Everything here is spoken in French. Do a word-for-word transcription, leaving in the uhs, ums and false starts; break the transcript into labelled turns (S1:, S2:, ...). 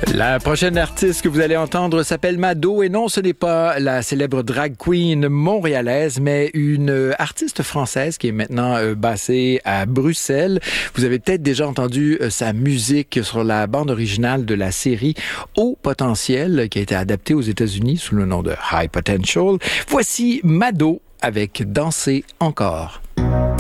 S1: La prochaine artiste que vous allez entendre s'appelle Mado et non, ce n'est pas la célèbre drag queen montréalaise, mais une artiste française qui est maintenant euh, basée à Bruxelles. Vous avez peut-être déjà entendu euh, sa musique sur la bande originale de la série Haut Potentiel qui a été adaptée aux États-Unis sous le nom de High Potential. Voici Mado avec Danser encore.